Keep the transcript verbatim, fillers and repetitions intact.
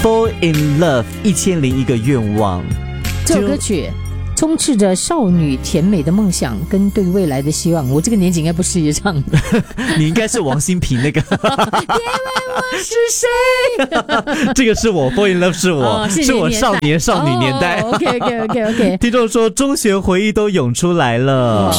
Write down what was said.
Fall in Love 一千零一个愿望。 这首歌曲充斥着少女甜美的梦想跟对未来的希望。我这个年纪应该不适宜唱你应该是王心平那个别问我是谁这个是我 Fall in Love 是我、 哦、是, 是我少年少女年代、 哦、OK OK OK OK 听众说中学回忆都涌出来了。